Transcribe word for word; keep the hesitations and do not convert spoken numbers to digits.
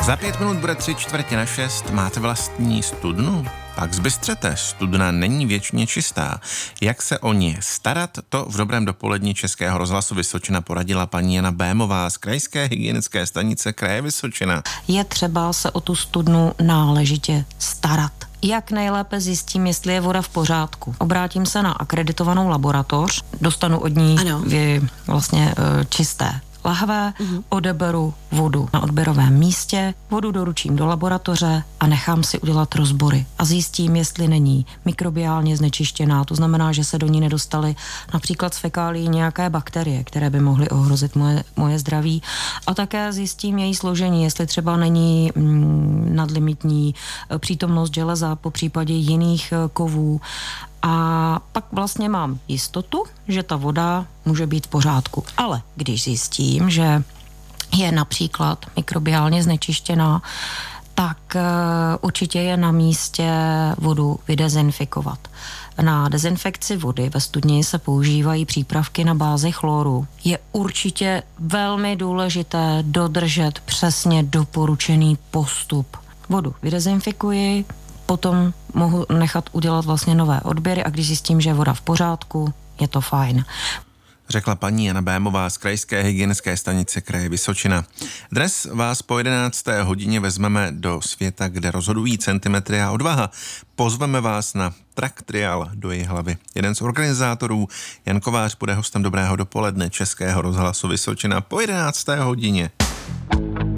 Za pět minut bude tři čtvrtě na šest. Máte vlastní studnu? Pak zbystřete, studna není věčně čistá. Jak se o ně starat, to v dobrém dopolední Českého rozhlasu Vysočina poradila paní Jana Bémová z Krajské hygienické stanice kraje Vysočina. Je třeba se o tu studnu náležitě starat. Jak nejlépe zjistím, jestli je voda v pořádku? Obrátím se na akreditovanou laboratoř, dostanu od ní vy, vlastně e, čisté lahve, uh-huh. odeberu vodu na odběrovém místě, vodu doručím do laboratoře a nechám si udělat rozbory a zjistím, jestli není mikrobiálně znečištěná, to znamená, že se do ní nedostaly například z fekálií nějaké bakterie, které by mohly ohrozit moje, moje zdraví, a také zjistím její složení, jestli třeba není mm, nadlimitní přítomnost železa, po případě jiných kovů. A pak vlastně mám jistotu, že ta voda může být v pořádku. Ale když zjistím, že je například mikrobiálně znečištěná, tak uh, určitě je na místě vodu vydezinfikovat. Na dezinfekci vody ve studni se používají přípravky na bázi chloru. Je určitě velmi důležité dodržet přesně doporučený postup. Vodu vydezinfikuji, potom mohu nechat udělat vlastně nové odběry a když zjistím, že je voda v pořádku, je to fajn. Řekla paní Jana Bémová z Krajské hygienické stanice kraje Vysočina. Dnes vás po jedenácté hodině vezmeme do světa, kde rozhodují centimetry a odvaha. Pozveme vás na Track Trial do Jihlavy. Jeden z organizátorů, Jan Kovář, bude hostem Dobrého dopoledne Českého rozhlasu Vysočina po jedenácté hodině.